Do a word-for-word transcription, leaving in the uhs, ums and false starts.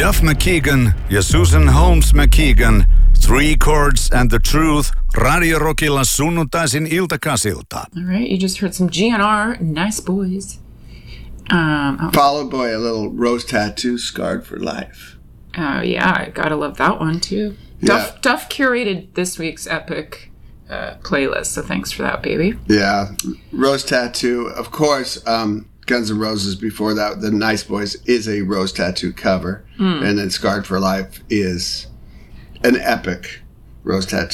Duff McKagan ja Susan Holmes McKagan, Three Chords and the Truth, Radio Rockilla sunnuntaisin iltakasilta. All right, you just heard some G N R, Nice Boys. Um, oh. Followed by a little Rose Tattoo, Scarred for Life. Oh, yeah, I gotta love that one, too. Yeah. Duff, Duff curated this week's epic uh, playlist, so thanks for that, baby. Yeah, Rose Tattoo. Of course, um, Guns N' Roses before that, the Nice Boys is a Rose Tattoo cover. Mm. And then Scarred for Life is an epic Rose Tattoo